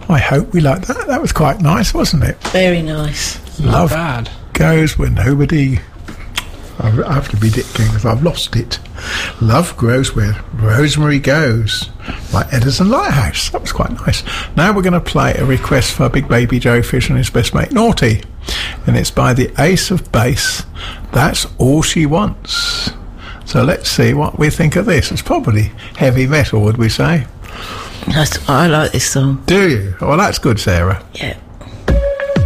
I hope we like that. That was quite nice, wasn't it? Very nice. Love bad. goes where nobody... I have to be dictating because I've lost it. Love grows where rosemary goes, like Edison Lighthouse. That was quite nice. Now we're going to play a request for Big Baby Joe Fish and his best mate Naughty, and it's by the Ace of Base. That's All She Wants. So let's see what we think of this. It's probably heavy metal, would we say? I like this song. Do you? Well, that's good, Sarah. Yeah.